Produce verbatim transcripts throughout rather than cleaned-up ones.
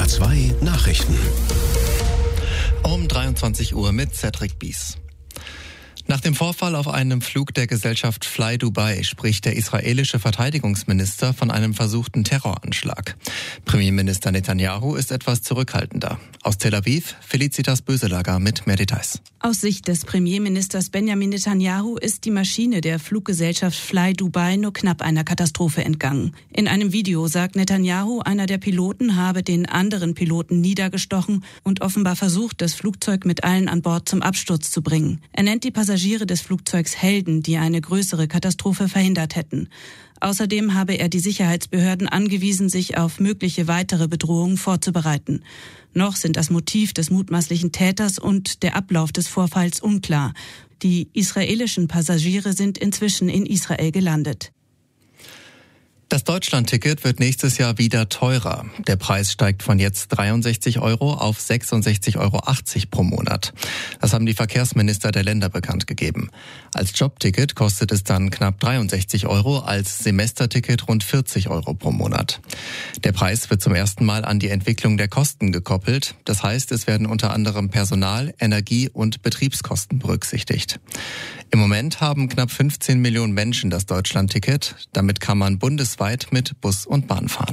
zwei Nachrichten. Um dreiundzwanzig Uhr mit Cedric Bies. Nach dem Vorfall auf einem Flug der Gesellschaft Fly Dubai spricht der israelische Verteidigungsminister von einem versuchten Terroranschlag. Premierminister Netanyahu ist etwas zurückhaltender. Aus Tel Aviv, Felicitas Böselager mit mehr Details. Aus Sicht des Premierministers Benjamin Netanyahu ist die Maschine der Fluggesellschaft Fly Dubai nur knapp einer Katastrophe entgangen. In einem Video sagt Netanyahu, einer der Piloten habe den anderen Piloten niedergestochen und offenbar versucht, das Flugzeug mit allen an Bord zum Absturz zu bringen. Er nennt die Passagiere des Flugzeugs Helden, die eine größere Katastrophe verhindert hätten. Außerdem habe er die Sicherheitsbehörden angewiesen, sich auf mögliche weitere Bedrohungen vorzubereiten. Noch sind das Motiv des mutmaßlichen Täters und der Ablauf des Vorfalls unklar. Die israelischen Passagiere sind inzwischen in Israel gelandet. Das Deutschland-Ticket wird nächstes Jahr wieder teurer. Der Preis steigt von jetzt dreiundsechzig Euro auf sechsundsechzig Euro achtzig pro Monat. Das haben die Verkehrsminister der Länder bekannt gegeben. Als Jobticket kostet es dann knapp dreiundsechzig Euro, als Semesterticket rund vierzig Euro pro Monat. Der Preis wird zum ersten Mal an die Entwicklung der Kosten gekoppelt. Das heißt, es werden unter anderem Personal-, Energie- und Betriebskosten berücksichtigt. Im Moment haben knapp fünfzehn Millionen Menschen das Deutschland-Ticket. Damit kann man bundesweit mit Bus und Bahn fahren.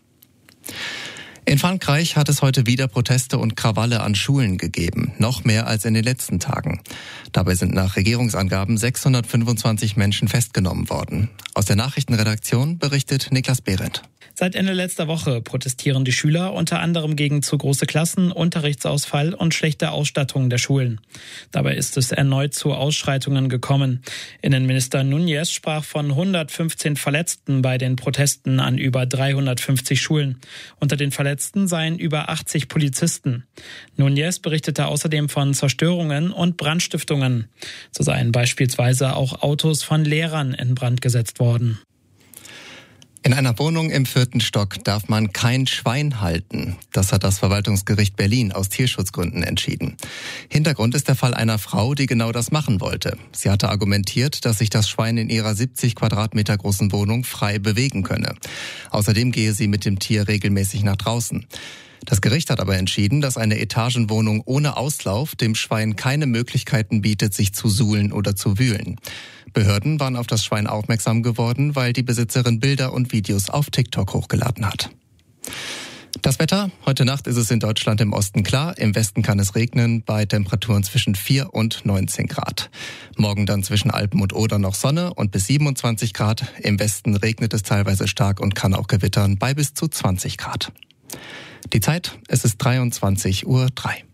In Frankreich hat es heute wieder Proteste und Krawalle an Schulen gegeben, noch mehr als in den letzten Tagen. Dabei sind nach Regierungsangaben sechshundertfünfundzwanzig Menschen festgenommen worden. Aus der Nachrichtenredaktion berichtet Niklas Behrendt. Seit Ende letzter Woche protestieren die Schüler unter anderem gegen zu große Klassen, Unterrichtsausfall und schlechte Ausstattung der Schulen. Dabei ist es erneut zu Ausschreitungen gekommen. Innenminister Núñez sprach von hundertfünfzehn Verletzten bei den Protesten an über dreihundertfünfzig Schulen. Unter den Verletzten seien über achtzig Polizisten. Núñez berichtete außerdem von Zerstörungen und Brandstiftungen. So seien beispielsweise auch Autos von Lehrern in Brand gesetzt worden. In einer Wohnung im vierten Stock darf man kein Schwein halten. Das hat das Verwaltungsgericht Berlin aus Tierschutzgründen entschieden. Hintergrund ist der Fall einer Frau, die genau das machen wollte. Sie hatte argumentiert, dass sich das Schwein in ihrer siebzig Quadratmeter großen Wohnung frei bewegen könne. Außerdem gehe sie mit dem Tier regelmäßig nach draußen. Das Gericht hat aber entschieden, dass eine Etagenwohnung ohne Auslauf dem Schwein keine Möglichkeiten bietet, sich zu suhlen oder zu wühlen. Behörden waren auf das Schwein aufmerksam geworden, weil die Besitzerin Bilder und Videos auf TikTok hochgeladen hat. Das Wetter: Heute Nacht ist es in Deutschland im Osten klar, im Westen kann es regnen, bei Temperaturen zwischen vier und neunzehn Grad. Morgen dann zwischen Alpen und Oder noch Sonne und bis siebenundzwanzig Grad. Im Westen regnet es teilweise stark und kann auch gewittern bei bis zu zwanzig Grad. Die Zeit: Es ist dreiundzwanzig Uhr drei.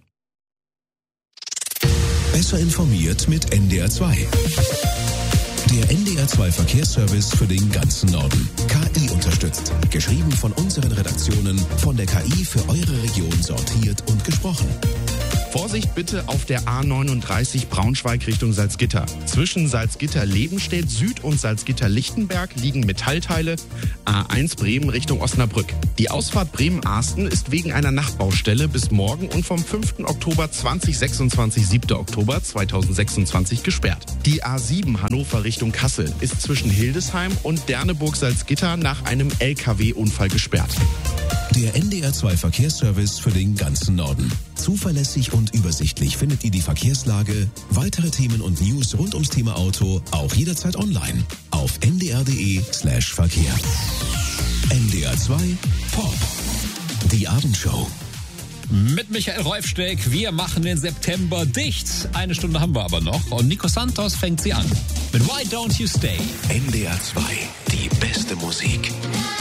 Besser informiert mit N D R zwei. Der N D R zwei Verkehrsservice für den ganzen Norden. K I unterstützt. Geschrieben von unseren Redaktionen, von der K I für eure Region sortiert und gesprochen. Vorsicht bitte auf der A neununddreißig Braunschweig Richtung Salzgitter. Zwischen Salzgitter-Lebenstedt Süd und Salzgitter-Lichtenberg liegen Metallteile. A eins Bremen Richtung Osnabrück. Die Ausfahrt Bremen-Arsten ist wegen einer Nachtbaustelle bis morgen und vom fünften Oktober zweitausendsechsundzwanzig, siebten Oktober zweitausendsechsundzwanzig gesperrt. Die A sieben Hannover Richtung Kassel ist zwischen Hildesheim und Derneburg-Salzgitter nach einem L K W-Unfall gesperrt. Der N D R zwei Verkehrsservice für den ganzen Norden. Zuverlässig und übersichtlich findet ihr die Verkehrslage, weitere Themen und News rund ums Thema Auto auch jederzeit online auf n d r punkt d e slash verkehr. N D R zwei Pop. Die Abendshow. Mit Michael Reufsteck, wir machen den September dicht. Eine Stunde haben wir aber noch und Nico Santos fängt sie an. Mit Why Don't You Stay? N D R zwei, die beste Musik.